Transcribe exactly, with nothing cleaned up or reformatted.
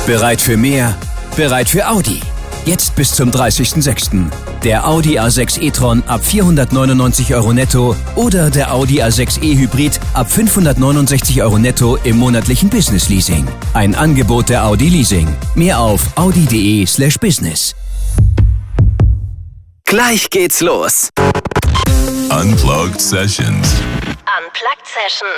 Bereit für mehr? Bereit für Audi. Jetzt bis zum dreißigsten sechsten Der Audi A sechs e-tron ab vierhundertneunundneunzig Euro netto oder der Audi A sechs e-Hybrid ab fünfhundertneunundsechzig Euro netto im monatlichen Business-Leasing. Ein Angebot der Audi Leasing. Mehr auf audi.de slash business. Gleich geht's los. Unplugged Sessions. Unplugged Session.